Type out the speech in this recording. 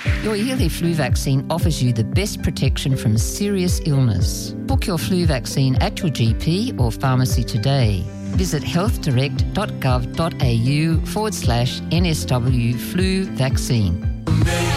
Your yearly flu vaccine offers you the best protection from serious illness. Book your flu vaccine at your GP or pharmacy today. Visit healthdirect.gov.au/NSW flu vaccine.